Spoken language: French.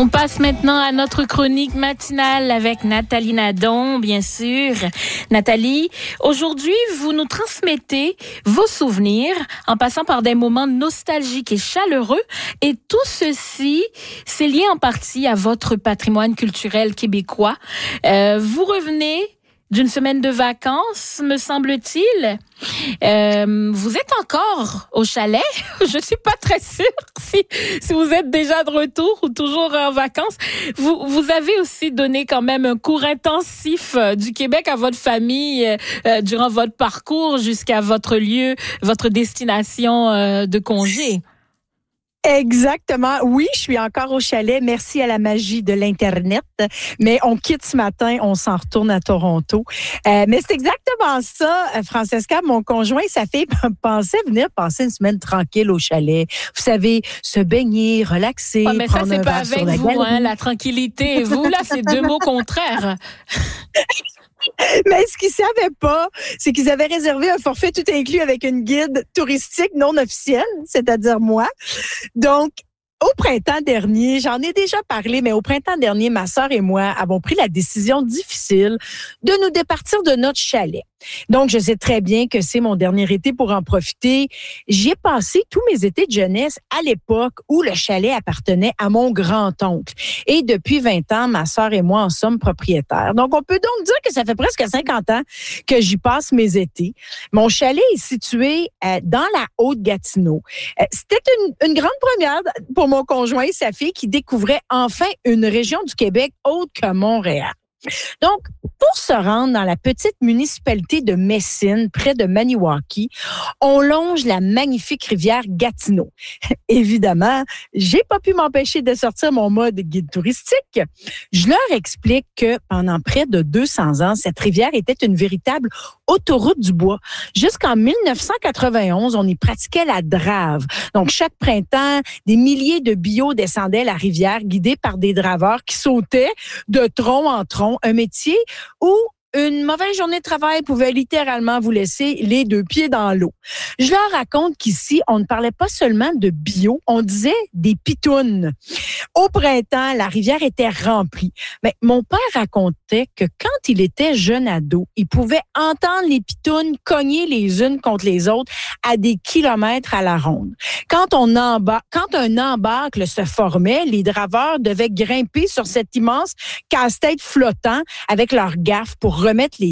On passe maintenant à notre chronique matinale avec Nathalie Nadon, bien sûr. Nathalie, aujourd'hui, vous nous transmettez vos souvenirs en passant par des moments nostalgiques et chaleureux. Et tout ceci, c'est lié en partie à votre patrimoine culturel québécois. Vous revenez d'une semaine de vacances, me semble-t-il. Vous êtes encore au chalet. Je suis pas très sûre si vous êtes déjà de retour ou toujours en vacances. Vous avez aussi donné quand même un cours intensif du Québec à votre famille durant votre parcours jusqu'à votre lieu, votre destination de congé. Exactement. Oui, je suis encore au chalet. Merci à la magie de l'Internet. Mais on quitte ce matin, on s'en retourne à Toronto. Mais c'est exactement ça, Francesca. Mon conjoint, sa fille pensait venir passer une semaine tranquille au chalet. Vous savez, se baigner, relaxer, mais prendre ça, c'est un pas verre sur avec la vous, galerie. la tranquillité. Et vous, là, c'est deux mots contraires. Mais ce qu'ils savaient pas, c'est qu'ils avaient réservé un forfait tout inclus avec une guide touristique non officielle, c'est-à-dire moi. Donc, au printemps dernier, j'en ai déjà parlé, mais au printemps dernier, ma sœur et moi avons pris la décision difficile de nous départir de notre chalet. Donc, je sais très bien que c'est mon dernier été pour en profiter. J'y ai passé tous mes étés de jeunesse à l'époque où le chalet appartenait à mon grand-oncle. Et depuis 20 ans, ma sœur et moi en sommes propriétaires. Donc, on peut donc dire que ça fait presque 50 ans que j'y passe mes étés. Mon chalet est situé dans la Haute-Gatineau. C'était une grande première pour mon conjoint et sa fille qui découvraient enfin une région du Québec autre que Montréal. Donc, pour se rendre dans la petite municipalité de Messine, près de Maniwaki, on longe la magnifique rivière Gatineau. Évidemment, j'ai pas pu m'empêcher de sortir mon mode guide touristique. Je leur explique que pendant près de 200 ans, cette rivière était une véritable autoroute du bois. Jusqu'en 1991, on y pratiquait la drave. Donc, chaque printemps, des milliers de billots descendaient la rivière guidés par des draveurs qui sautaient de tronc en tronc, un métier où une mauvaise journée de travail pouvait littéralement vous laisser les deux pieds dans l'eau. Je leur raconte qu'ici, on ne parlait pas seulement de bio, on disait des pitounes. Au printemps, la rivière était remplie. Mais mon père racontait que quand il était jeune ado, il pouvait entendre les pitounes cogner les unes contre les autres à des kilomètres à la ronde. Quand un embâcle se formait, les draveurs devaient grimper sur cet immense casse-tête flottant avec leurs gaffes pour remettre les